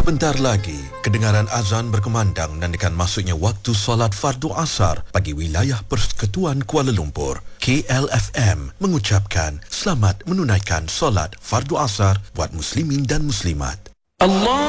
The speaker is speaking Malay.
Sebentar lagi, kedengaran azan berkumandang nandakan masuknya waktu solat fardu asar bagi wilayah Persekutuan Kuala Lumpur. KLFM mengucapkan selamat menunaikan solat fardu asar buat muslimin dan muslimat. Allah